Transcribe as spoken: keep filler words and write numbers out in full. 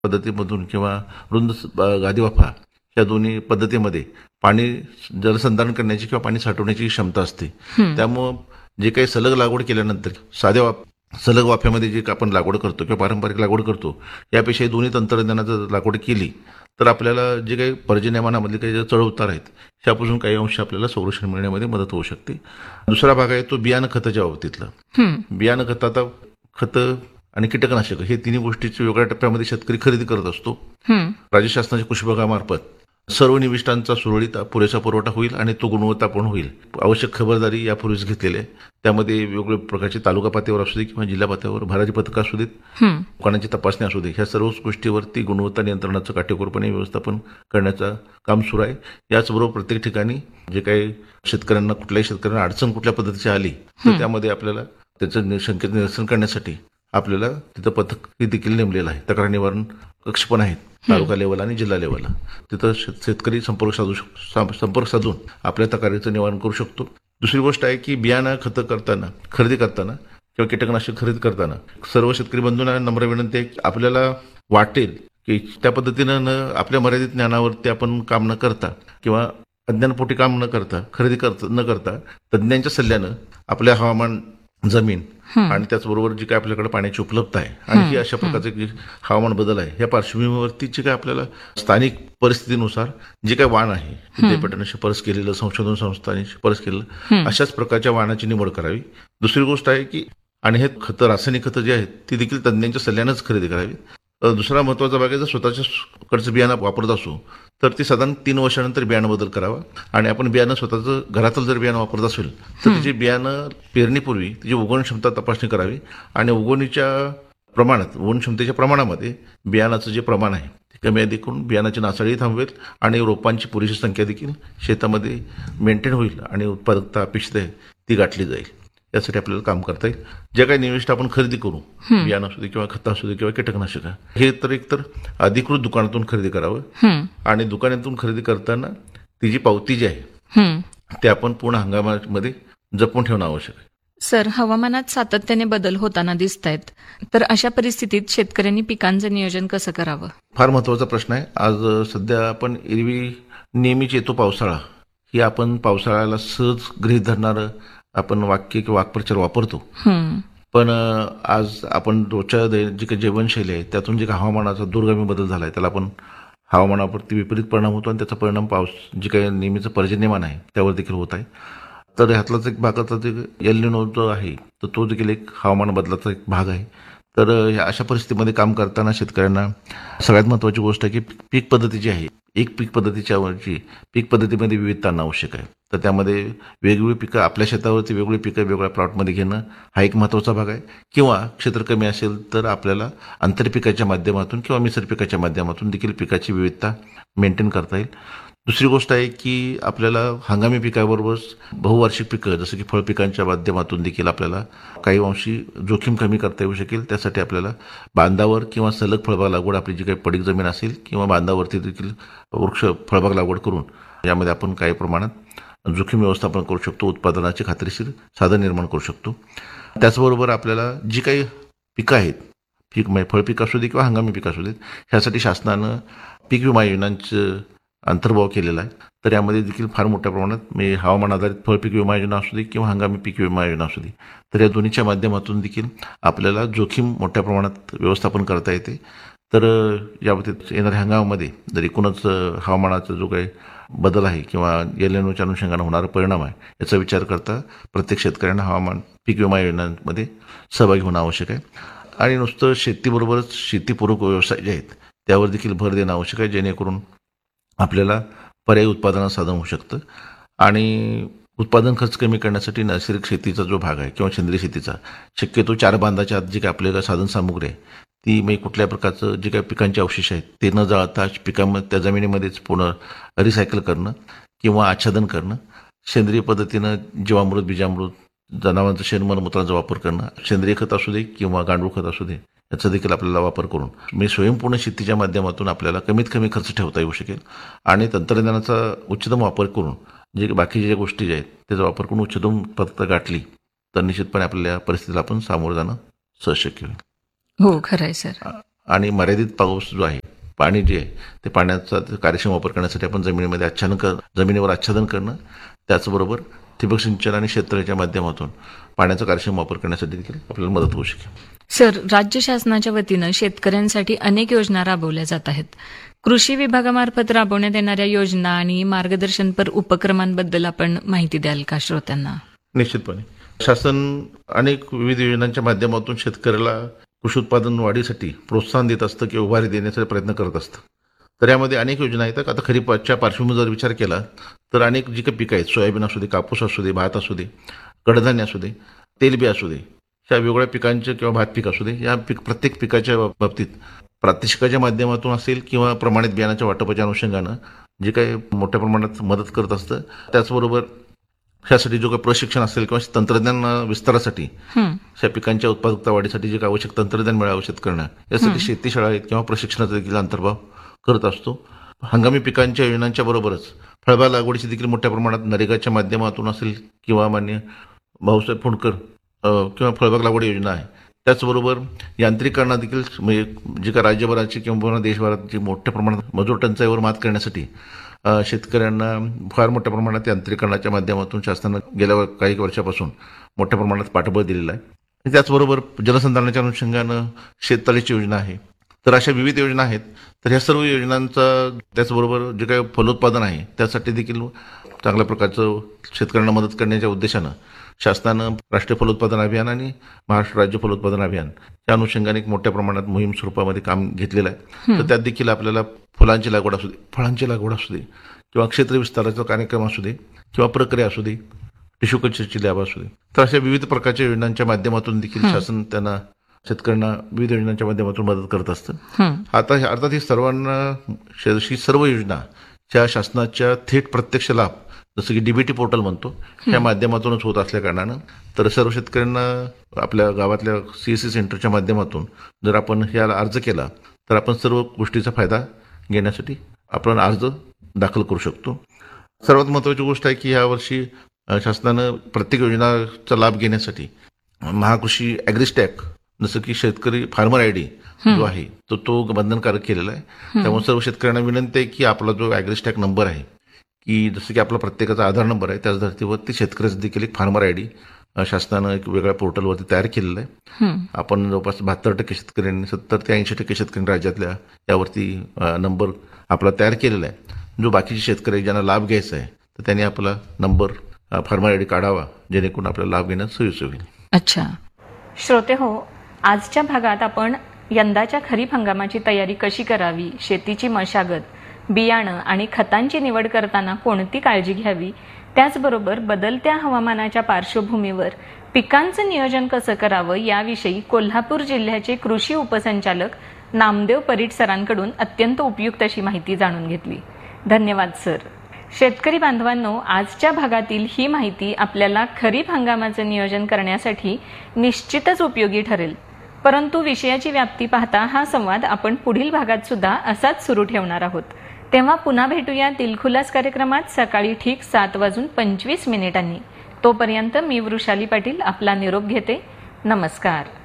पद्धतीमधून किंवा रुंद स- ब- गादी वाफा या दोन्ही पद्धतीमध्ये पाणी जलसंधारण करण्याची किंवा पाणी साठवण्याची क्षमता असते. त्यामुळं जे काही सलग लागवड केल्यानंतर साध्या वाफ सलग वाफ्यामध्ये जे आपण लागवड करतो किंवा पारंपरिक लागवड करतो यापेक्षा दोन्ही तंत्रज्ञानाचं लागवड केली तर आपल्याला जे काही पर्जन्यमानामधले काही जे चढउतार आहेत त्यापासून काही अंश आपल्याला संरक्षण मिळण्यामध्ये मदत होऊ शकते. दुसरा भाग आहे तो बियाणं खताच्या बाबतीतला. हं, बियाणं खत आता खतं आणि कीटकनाशक हे तिन्ही गोष्टीची वेगळ्या टप्प्यामध्ये शेतकरी खरेदी करत असतो. हं, राज्य शासनाच्या कृषी विभागामार्फत सर्व निविष्ठांचा सुरळीत पुरेसा पुरवठा होईल आणि तो गुणवत्तापूर्ण होईल. आवश्यक खबरदारी यापूर्वीच घेतलेली आहे. त्यामध्ये वेगवेगळ्या प्रकारचे तालुका पातळीवर असू दे किंवा जिल्हा पातळीवर भरारी पथकं असू देत, हं. दुकानांची तपासणी असू दे, ह्या सर्व गोष्टीवरती गुणवत्ता नियंत्रणाचं काटेकोरपणे व्यवस्थापन करण्याचं काम सुरू आहे. याचबरोबर प्रत्येक ठिकाणी जे काही शेतकऱ्यांना कुठल्याही शेतकऱ्यांना अडचण कुठल्या पद्धतीची आली तर त्यामध्ये आपल्याला त्याचं नि- शंकेचं निरसन करण्यासाठी आपल्याला तिथं पथक हे देखील नेमलेलं आहे. तक्रार निवारण कक्ष पण आहेत तालुका लेवल आणि जिल्हा लेवलला. तिथं शेत- शेतकरी संपर्क साधू शक- सं- संपर्क साधून आपल्या तक्रारीचं निवारण करू शकतो. दुसरी गोष्ट आहे की बियाणं खतं करताना खरेदी करताना किंवा कीटकनाशक खरेदी करताना सर्व शेतकरी बंधूंना नम्र विनंती आहे की आपल्याला वाटेल की त्या पद्धतीनं न आपल्या मर्यादित ज्ञानावरती आपण काम न करता किंवा अज्ञानपोटी काम न करता खरेदी करता न करता तज्ज्ञांच्या सल्ल्यानं आपल्या हवामान जमीन आणि त्याचबरोबर जी काय आपल्याकडे पाण्याची उपलब्धता आहे आणि ही अशा प्रकारचे जे हवामान बदल आहे या पार्श्वभूमीवरती जे काय आपल्याला स्थानिक परिस्थितीनुसार जे काय वाण आहे विद्यापीठाने शिफारस केलेलं संशोधन संस्थांनी शिफारस केलेलं अशाच प्रकारच्या वाणाची निवड करावी. दुसरी गोष्ट आहे की आणि हे खतं रासायनिक खतं जी आहेत ती देखील तज्ज्ञांच्या सल्ल्यानंच खरेदी करावी. अ, दुसरा महत्वाचा भाग आहे जर स्वतःच्या कडचं बियाणं वापरत असू तर ती साधारण तीन वर्षानंतर बियाणं बदल करावा आणि आपण बियाणं स्वतःचं घरातलं जर बियाणं वापरत असेल तर त्याची बियाणं पेरणीपूर्वी त्याची उगवण क्षमता तपासणी करावी आणि उगवणीच्या प्रमाणात उगवण क्षमतेच्या प्रमाणामध्ये बियाणाचं जे प्रमाण आहे ते कमी अधिक करून बियाणाची नासाडी थांबवेल आणि रोपांची पुरेशी संख्या देखील शेतामध्ये मेंटेन होईल आणि उत्पादकता अपेक्षित आहे ती गाठली जाईल. यासाठी आपल्याला काम करता येईल. जे काही निविष्ठ आपण खरेदी करू बियाणं असू दे किंवा खतं असू दे किंवा कीटकनाशक हे तर एकतर अधिकृत दुकानातून खरेदी करावं हं, आणि दुकानातून खरेदी करताना ती जी पावती जी आहे हं. ते आपण पूर्ण हंगामामध्ये जपून ठेवणं आवश्यक आहे. सर, हवामानात सातत्याने बदल होताना दिसत आहेत, तर अशा परिस्थितीत शेतकऱ्यांनी पिकांचं नियोजन कसं करावं? फार महत्त्वाचा प्रश्न आहे. आज अ, सध्या आपण एरवी नेहमीच येतो पावसाळा ही आपण पावसाळ्याला सहज गृहीत धरणारं आपण वाक्य किंवा वाक्प्रचार वापरतो. हं, पण अ, आज आपण रोजच्या दै- जी काही जीवनशैली आहे त्यातून जे काही हवामानाचा दूरगामी बदल झाला आहे त्याला आपण हवामानावरती विपरीत परिणाम होतो आणि त्याचा परिणाम पाऊस जे काही नेहमीचं पर्जन्यमान आहे त्यावर देखील होत आहे. तर ह्यातलाच एक भागाचा जे एल निनो जो आहे तर तो देखील एक हवामान बदलाचा एक भाग आहे. तर अ, ह्या अशा परिस्थितीमध्ये काम करताना शेतकऱ्यांना सगळ्यात महत्त्वाची गोष्ट आहे की पीक पद्धती जी आहे एक पीक पद्धतीच्या वरची पीक पद्धतीमध्ये विविधता आणणं आवश्यक आहे. तर त्यामध्ये वेगवेगळी पिकं आपल्या शेतावरती वेगवेगळी पिकं वेगवेगळ्या प्लॉटमध्ये घेणं हा एक महत्त्वाचा भाग आहे. किंवा क्षेत्र कमी असेल तर आपल्याला आंतरपिकाच्या माध्यमातून किंवा मिश्र पिकाच्या माध्यमातून देखील पिकाची विविधता मेंटेन करता येईल. दुसरी गोष्ट आहे की आपल्याला हंगामी पिकाबरोबरच बहुवार्षिक पिकं जसं की फळपिकांच्या माध्यमातून देखील आपल्याला काही अंशी जोखीम कमी करता येऊ शकेल. त्यासाठी आपल्याला बांधावर किंवा सलग फळबाग लागवड आपली जी काही पडीक जमीन असेल किंवा बांधावरती देखील वृक्ष फळबाग लागवड करून यामध्ये आपण काही प्रमाणात जोखीम व्यवस्थापन करू शकतो, उत्पादनाची खात्रीशीर साधन निर्माण करू शकतो. त्याचबरोबर आपल्याला जी काही पिकं आहेत पीक म्हणजे फळपीक असू दे किंवा हंगामी पीक असू देत ह्यासाठी शासनानं पीक विमा योजनांचं अंतर्भाव केलेला आहे. तर यामध्ये देखील फार मोठ्या प्रमाणात म्हणजे हवामान आधारित फळपीक विमा योजना असू दे किंवा हंगामी पीक विमा योजना असू दे तर या दोन्हीच्या माध्यमातून देखील आपल्याला जोखीम मोठ्या प्रमाणात व्यवस्थापन करता येते. तर अ, याबाबतीत येणाऱ्या हंगामामध्ये जर एकूणच अ, हवामानाचा जो काही बदल आहे किंवा एल निनोच्या अनुषंगाने होणारा परिणाम आहे याचा विचार करता प्रत्येक शेतकऱ्यांना हवामान पीक विमा योजनांमध्ये सहभागी होणं आवश्यक आहे. आणि नुसतं शेतीबरोबरच शेतीपूरक व्यवसाय जे आहेत त्यावर देखील भर देणं आवश्यक आहे जेणेकरून आपल्याला पर्यायी उत्पादनाचं साधन होऊ शकतं. आणि उत्पादन खर्च कमी करण्यासाठी नैसर्गिक शेतीचा जो भाग आहे किंवा सेंद्रिय शेतीचा शक्यतो चार बांधाच्या आत जी काही आपल्याला साधन सामुग्री आहे ती म्हणजे कुठल्या प्रकारचं जे काही पिकांचे अवशेष आहेत ते न जाळता पिकांमध्ये त्या जमिनीमध्येच पुन्हा रिसायकल करणं किंवा आच्छादन करणं, सेंद्रिय पद्धतीनं जीवामृत बीजामृत जनावरांचं शेण मलमूत्राचा वापर करणं, सेंद्रिय खत असू दे किंवा गांडूळ खत असू दे याचा देखील आपल्याला वापर करून म्हणजे स्वयंपूर्ण शेतीच्या माध्यमातून आपल्याला कमीत कमी खर्च ठेवता येऊ शकेल. आणि तंत्रज्ञानाचा उच्चतम वापर करून जे बाकीच्या ज्या गोष्टी ज्या आहेत त्याचा वापर करून उच्चतम उत्पादकता गाठली तर निश्चितपणे आपल्याला या परिस्थितीला आपण सामोरं जाणं सहज शक्य होईल. हो, खरं आहे सर. आणि मर्यादित पाऊस जो आहे, पाणी जे आहे ते पाण्याचा कार्यक्षम वापर करण्यासाठी आपण जमिनीमध्ये आच्छादन कर जमिनीवर आच्छादन करणं, त्याचबरोबर ठिबक सिंचन आणि क्षेत्राच्या माध्यमातून पाण्याचा कार्यक्षम वापर करण्यासाठी देखील आपल्याला मदत होऊ शकेल. सर, राज्य शासनाच्या वतीनं शेतकऱ्यांसाठी अनेक योजना राबवल्या जात आहेत. कृषी विभागामार्फत राबवण्यात येणाऱ्या योजना आणि मार्गदर्शनपर उपक्रमांबद्दल आपण माहिती द्याल का श्रोत्यांना? निश्चितपणे शासन अनेक विविध योजनांच्या माध्यमातून शेतकऱ्याला कृषी उत्पादन वाढीसाठी प्रोत्साहन देत असतं किंवा उभारी देण्याचा प्रयत्न करत असतं. तर यामध्ये अनेक योजना आहेत. आता खरीपाच्या पार्श्वभूमीवर जर विचार केला तर अनेक जी काही पिकं आहेत, सोयाबीन असू दे, कापूस असू दे, भात असू दे, कडधान्य असू दे, तेलबी असू दे, या वेगवेगळ्या पिकांचे किंवा भात पीक असू दे, या पीक प्रत्येक पिकाच्या बाबतीत प्रात्यक्षिकाच्या माध्यमातून असेल किंवा प्रमाणित बियाणाच्या वाटपाच्या अनुषंगानं जे काही मोठ्या प्रमाणात मदत करत असतं. त्याचबरोबर त्यासाठी जो काही प्रशिक्षण असेल किंवा तंत्रज्ञान विस्तारासाठी, त्या पिकांच्या उत्पादकता वाढीसाठी जे काही आवश्यक तंत्रज्ञान मिळावं शेतकऱ्यांना, यासाठी शेतीशाळा आहेत किंवा प्रशिक्षणाचा देखील अंतर्भाव करत असतो. हंगामी पिकांच्या योजनांच्या बरोबरच फळबाग लागवडीची देखील मोठ्या प्रमाणात नरेगाच्या माध्यमातून असेल किंवा मान्य भाऊसाहेब फुंडकर किंवा फळबाग लागवड योजना आहे. त्याचबरोबर यांत्रिकरणा देखील म्हणजे जी का राज्यभराची किंवा देशभराची मोठ्या प्रमाणात मजूर टंचाईवर मात करण्यासाठी शेतकऱ्यांना फार मोठ्या प्रमाणात यांत्रिकरणाच्या माध्यमातून शासनानं गेल्या काही वर्षापासून मोठ्या प्रमाणात पाठबळ दिलेलं आहे. त्याचबरोबर जलसंधारणाच्या अनुषंगानं शेततळीची योजना आहे. तर अशा विविध योजना आहेत. तर ह्या सर्व योजनांचा त्याचबरोबर जे काही फलोत्पादन आहे त्यासाठी देखील चांगल्या प्रकारचं शेतकऱ्यांना मदत करण्याच्या उद्देशानं शासनानं राष्ट्रीय फलोत्पादन अभियान आणि महाराष्ट्र राज्य फलोत्पादन अभियान या अनुषंगाने एक मोठ्या प्रमाणात मोहीम स्वरूपामध्ये काम घेतलेलं आहे. तर त्यात देखील आपल्याला फुलांची लागवड असू दे, फळांची लागवड असू दे, किंवा क्षेत्र विस्ताराचा कार्यक्रम असू दे, किंवा प्रक्रिया असू दे, टिश्यू कल्चरची लॅब असू दे, तर अशा विविध प्रकारच्या योजनांच्या माध्यमातून देखील शासन त्यांना शेतकऱ्यांना विविध योजनांच्या माध्यमातून मदत करत असतं. आता अर्थात ही सर्वांना ही सर्व योजना त्या शासनाच्या थेट प्रत्यक्ष लाभ, जसं की डीबीटी पोर्टल म्हणतो, या माध्यमातूनच होत असल्या कारणानं तर सर्व शेतकऱ्यांना आपल्या गावातल्या सीएससी सेंटरच्या माध्यमातून जर आपण याला अर्ज केला तर आपण सर्व गोष्टीचा फायदा घेण्यासाठी आपण अर्ज दाखल करू शकतो. सर्वात महत्त्वाची गोष्ट आहे की यावर्षी शासनानं प्रत्येक योजनाचा लाभ घेण्यासाठी महाकृषी ॲग्रिस्टॅक, जसं की शेतकरी फार्मर आय डी जो आहे तो तो बंधनकारक केलेला आहे. त्यामुळे सर्व शेतकऱ्यांना विनंती आहे की आपला जो ॲग्रिस्टॅक नंबर आहे, की जसं की आपला प्रत्येकाचा आधार नंबर आहे, त्याच धर्तीवरती शेतकऱ्याचं देखील एक फार्मर आय डी शासनानं एक वेगळ्या पोर्टलवरती तयार केलेलं आहे. आपण जवळपास बहात्तर टक्के शेतकऱ्यांनी, सत्तर ते ऐंशी टक्के शेतकऱ्यांनी राज्यातल्या यावरती नंबर आपला तयार केलेला आहे. जो बाकीचे शेतकरी ज्यांना लाभ घ्यायचा आहे तर त्यांनी आपला नंबर फार्मर आय डी काढावा, जेणेकरून आपल्याला लाभ घेण्यास सोयीचं होईल. अच्छा श्रोते हो, आजच्या भागात आपण यंदाच्या खरीप हंगामाची तयारी कशी करावी, शेतीची मशागत, बियाणं आणि खतांची निवड करताना कोणती काळजी घ्यावी, त्याचबरोबर बदलत्या हवामानाच्या पार्श्वभूमीवर पिकांचं नियोजन कसं करावं याविषयी कोल्हापूर जिल्ह्याचे कृषी उपसंचालक नामदेव परीट सरांकडून अत्यंत उपयुक्त अशी माहिती जाणून घेतली. धन्यवाद सर. शेतकरी बांधवांनो, आजच्या भागातील ही माहिती आपल्याला खरीप हंगामाचं नियोजन करण्यासाठी निश्चितच उपयोगी ठरेल. परंतु विषयाची व्याप्ती पाहता हा संवाद आपण पुढील भागात सुद्धा असाच सुरू ठेवणार आहोत. तेव्हा पुन्हा भेटूया दिलखुलास कार्यक्रमात सकाळी ठीक सात वाजून पंचवीस मिनिटांनी. तोपर्यंत मी वृषाली पाटील आपला निरोप घेते. नमस्कार.